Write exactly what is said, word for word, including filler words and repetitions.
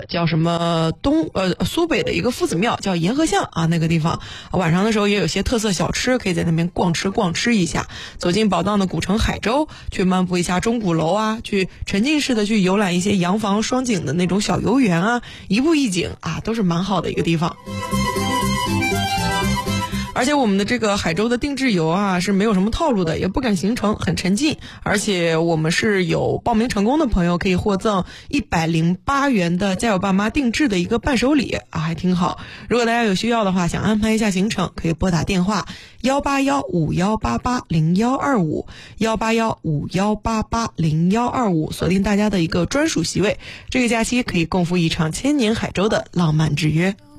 叫什么东呃苏北的一个夫子庙，叫沿河巷啊，那个地方晚上的时候也有些特色小吃，可以在那边逛吃逛吃一下。走进宝藏的古城海州，去漫步一下钟鼓楼啊，去沉浸式的去游览一些洋房双景的那种小游园啊，一步一景啊，都是蛮好的一个地方。而且我们的这个海州的定制游啊是没有什么套路的，也不赶行程，很沉浸。而且我们是有报名成功的朋友可以获赠一百零八元的家有爸妈定制的一个伴手礼啊，还挺好。如果大家有需要的话，想安排一下行程，可以拨打电话幺八幺五幺八八零幺二五幺八幺五幺八八零幺二五，锁定大家的一个专属席位。这个假期可以共赴一场千年海州的浪漫之约。